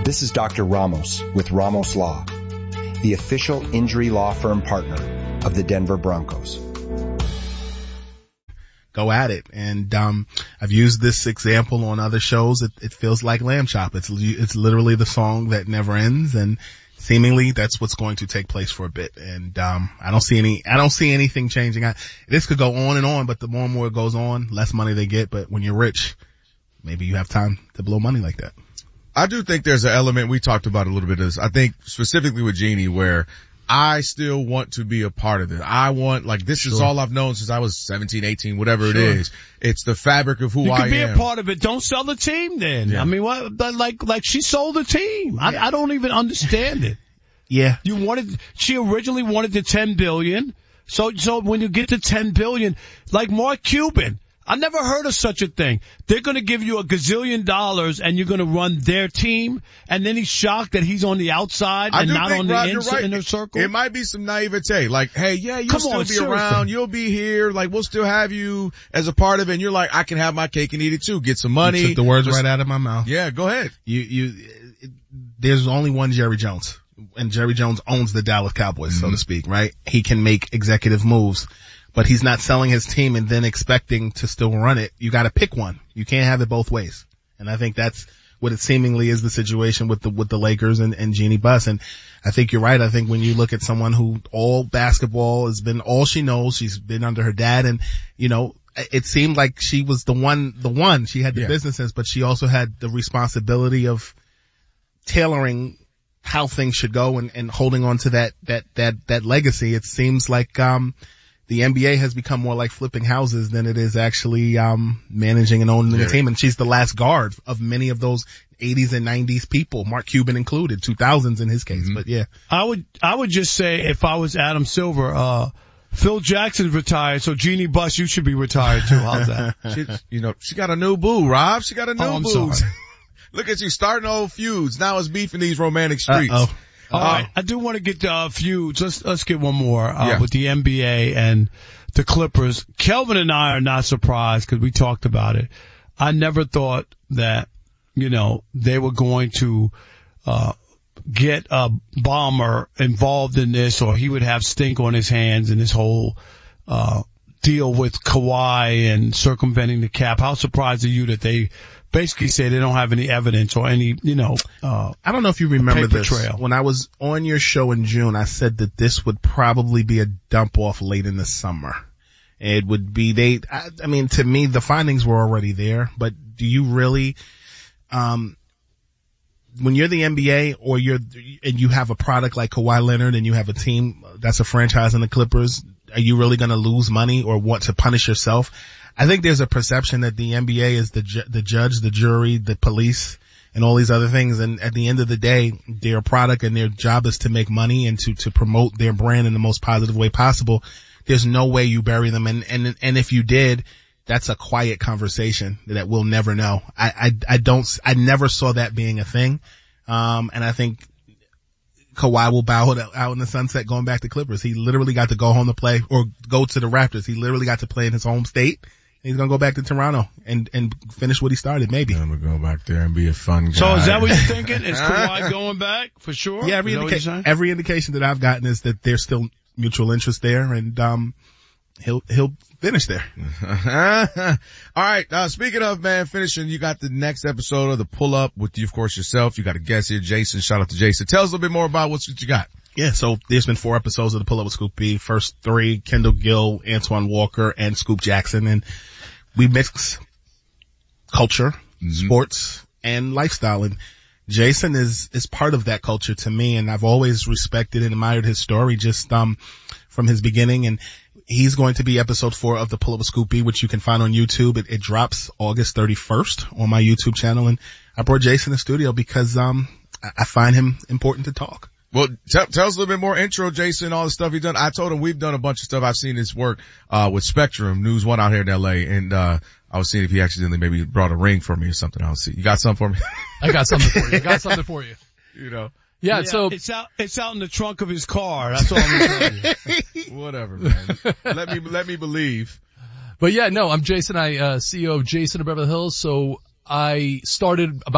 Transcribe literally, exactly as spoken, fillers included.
This is Doctor Ramos with Ramos Law, the official injury law firm partner of the Denver Broncos. Go at it. And um I've used this example on other shows. It, it feels like Lamb Chop. It's it's literally the song that never ends, and seemingly that's what's going to take place for a bit. And um I don't see any I don't see anything changing. I, this could go on and on, but the more and more it goes on, less money they get. But when you're rich, maybe you have time to blow money like that. I do think there's an element, we talked about a little bit of this, I think specifically with Jeannie, where I still want to be a part of it. I want, like, this sure. is all I've known since I was seventeen, eighteen, whatever sure. it is. It's the fabric of who you I am. You can be a part of it. Don't sell the team then. Yeah. I mean, what, like, like she sold the team. I, I don't even understand it. Yeah. You wanted, she originally wanted the ten billion. So, so when you get to ten billion, like Mark Cuban, I never heard of such a thing. They're going to give you a gazillion dollars and you're going to run their team, and then he's shocked that he's on the outside and not on the Rob, ins- right. inner circle. It might be some naivete, like, hey, yeah, you'll Come still on, be seriously. around, you'll be here, like, we'll still have you as a part of it, and you're like, I can have my cake and eat it too, get some money. You took the words right out of my mouth. Yeah, go ahead. You, you, it, there's only one Jerry Jones, and Jerry Jones owns the Dallas Cowboys, mm-hmm. so to speak, right? He can make executive moves. But he's not selling his team and then expecting to still run it. You gotta pick one. You can't have it both ways. And I think that's what it seemingly is the situation with the, with the Lakers and, and Jeannie Buss. And I think you're right. I think when you look at someone who all basketball has been all she knows, she's been under her dad, and, you know, it seemed like she was the one, the one, she had the yeah. businesses, but she also had the responsibility of tailoring how things should go and, and holding on to that, that, that, that legacy. It seems like, um, the N B A has become more like flipping houses than it is actually um managing and owning yeah. the team. And she's the last guard of many of those eighties and nineties people, Mark Cuban included, two thousands in his case. Mm-hmm. But yeah. I would I would just say, if I was Adam Silver, uh Phil Jackson's retired, so Jeannie Buss, you should be retired too. How's that? she, you know, she got a new boo, Rob. She got a new oh, I'm boo. Sorry. Look at you, starting old feuds. Now it's beef in these romantic streets. Uh-oh. All right. I do want to get uh feuds. Let's let's get one more uh, yeah. with the N B A and the Clippers. Kelvin and I are not surprised because we talked about it. I never thought that, you know, they were going to uh get a bomber involved in this, or he would have stink on his hands in this whole uh deal with Kawhi and circumventing the cap. How surprised are you that they basically say they don't have any evidence or any, you know, uh, I don't know if you remember this. Trail. When I was on your show in June, I said that this would probably be a dump off late in the summer. It would be, they, I, I mean, to me, the findings were already there, but do you really, um, when you're the N B A or you're, and you have a product like Kawhi Leonard and you have a team that's a franchise in the Clippers, are you really going to lose money or want to punish yourself? I think there's a perception that the N B A is the ju- the judge, the jury, the police, and all these other things. And at the end of the day, their product and their job is to make money and to, to promote their brand in the most positive way possible. There's no way you bury them. And, and, and if you did, that's a quiet conversation that we'll never know. I, I, I don't, I never saw that being a thing. Um, and I think Kawhi will bow out in the sunset going back to Clippers. He literally got to go home to play or go to the Raptors. He literally got to play in his home state. He's gonna go back to Toronto and, and finish what he started, maybe. I'm gonna go back there and be a fun guy. So is that what you're thinking? Is Kawhi going back for sure? Yeah, every, indica- every indication that I've gotten is that there's still mutual interest there, and um he'll he'll finish there. All right, uh speaking of, man, finishing, you got the next episode of the Pull Up with you, of course, yourself. You got a guest here, Jason. Shout out to Jason. Tell us a little bit more about what you got. Yeah, so there's been four episodes of the Pull Up with Scoop B. First three, Kendall Gill, Antoine Walker, and Scoop Jackson, and we mix culture, mm-hmm. sports, and lifestyle. And Jason is is part of that culture to me, and I've always respected and admired his story just um from his beginning. And he's going to be episode four of the Pull Up with Scoop B, which you can find on YouTube. It, it drops August thirty-first on my YouTube channel, and I brought Jason in the studio because um I, I find him important to talk. Well, tell, tell us a little bit more intro, Jason, all the stuff you've done. I told him we've done a bunch of stuff. I've seen his work, uh, with Spectrum, News One out here in L A. And, uh, I was seeing if he accidentally maybe brought a ring for me or something. I'll see. You got something for me? I got something for you. I got something for you. You know. Yeah, yeah, so. It's out, it's out in the trunk of his car. That's all I'm telling you. Whatever, man. Let me, let me believe. But yeah, no, I'm Jason. I, uh, C E O of Jason of Beverly Hills. So I started about